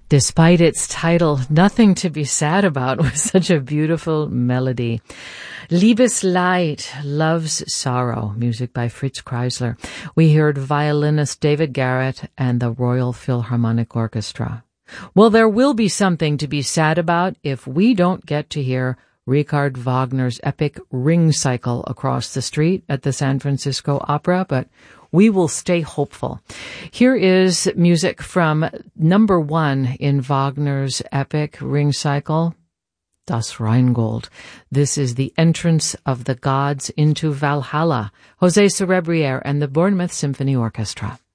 Despite its title, Nothing to be Sad About was such a beautiful melody. Liebesleid, Love's Sorrow, music by Fritz Kreisler. We heard violinist David Garrett and the Royal Philharmonic Orchestra. Well, there will be something to be sad about if we don't get to hear Richard Wagner's epic Ring Cycle across the street at the San Francisco Opera, but we will stay hopeful. Here is music from number 1 in Wagner's epic Ring Cycle, Das Rheingold. This is the entrance of the gods into Valhalla. José Cerebriere and the Bournemouth Symphony Orchestra.